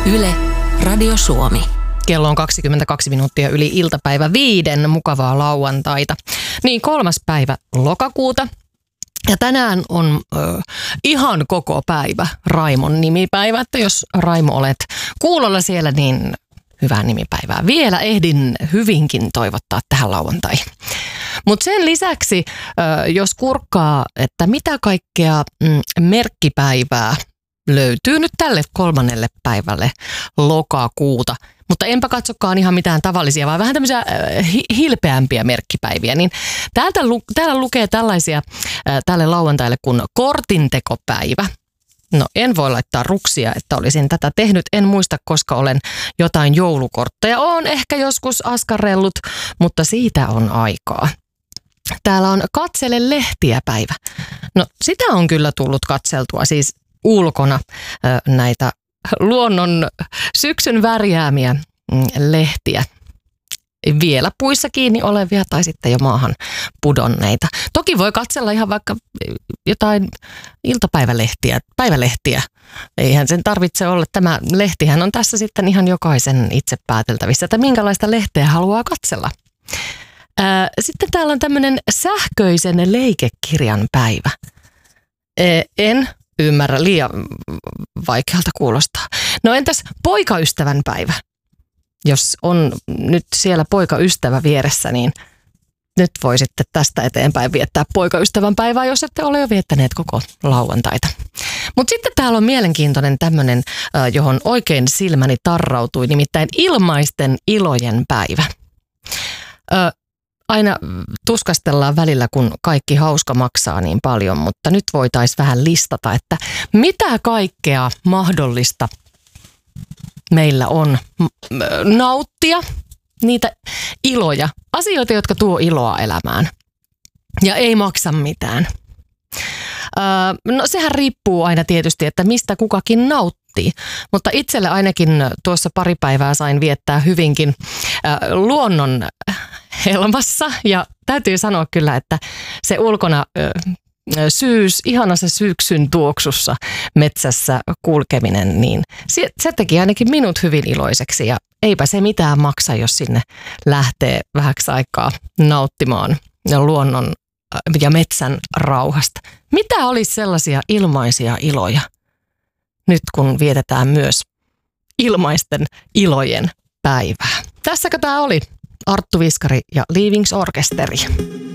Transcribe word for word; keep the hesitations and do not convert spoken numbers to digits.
Yle, Radio Suomi. Kello on kaksikymmentäkaksi minuuttia yli iltapäivä viiden, mukavaa lauantaita. Niin, kolmas päivä lokakuuta. Ja tänään on ö, ihan koko päivä Raimon nimipäivä, että jos Raimo olet kuulolla siellä, niin hyvää nimipäivää. Vielä ehdin hyvinkin toivottaa tähän lauantaihin. Mutta sen lisäksi, ö, jos kurkkaa, että mitä kaikkea mm, merkkipäivää löytyy nyt tälle kolmannelle päivälle lokakuuta, mutta enpä katsokaan ihan mitään tavallisia, vaan vähän tämmöisiä äh, hilpeämpiä merkkipäiviä. Niin täältä, täällä lukee tällaisia äh, tälle lauantaille kuin kortintekopäivä. No, en voi laittaa ruksia, että olisin tätä tehnyt. En muista, koska olen jotain joulukortteja. Olen ehkä joskus askarrellut, mutta siitä on aikaa. Täällä on katsele lehtiä päivä. No, sitä on kyllä tullut katseltua, siis ulkona äh, näitä luonnon syksyn värjäämiä lehtiä. Vielä puissa kiinni olevia tai sitten jo maahan pudonneita. Toki voi katsella ihan vaikka jotain iltapäivälehtiä, päivälehtiä. Eihän sen tarvitse olla. Tämä lehtihän on tässä sitten ihan jokaisen itse pääteltävissä, että minkälaista lehteä haluaa katsella. Sitten täällä on tämmöinen sähköisen leikekirjan päivä. En ymmärrä, liian vaikealta kuulostaa. No entäs poikaystävän päivä? Jos on nyt siellä poikaystävä vieressä, niin nyt voi sitten tästä eteenpäin viettää poikaystävän päivää, jos ette ole jo viettäneet koko lauantaita. Mutta sitten täällä on mielenkiintoinen tämmöinen, johon oikein silmäni tarrautui, nimittäin ilmaisten ilojen päivä. Aina tuskastellaan välillä, kun kaikki hauska maksaa niin paljon, mutta nyt voitaisiin vähän listata, että mitä kaikkea mahdollista meillä on nauttia, niitä iloja, asioita, jotka tuo iloa elämään ja ei maksa mitään. Öö, no sehän riippuu aina tietysti, että mistä kukakin nauttii, mutta itselle ainakin tuossa pari päivää sain viettää hyvinkin öö, luonnon helmassa ja täytyy sanoa kyllä, että se ulkona öö, syys, ihana se syksyn tuoksussa metsässä kulkeminen, niin se, se teki ainakin minut hyvin iloiseksi ja eipä se mitään maksa, jos sinne lähtee vähäksi aikaa nauttimaan luonnon ja metsän rauhasta. Mitä olisi sellaisia ilmaisia iloja nyt, kun vietetään myös ilmaisten ilojen päivää? Tässäkö tämä oli Arttu Viskari ja Leavings Orkesteri.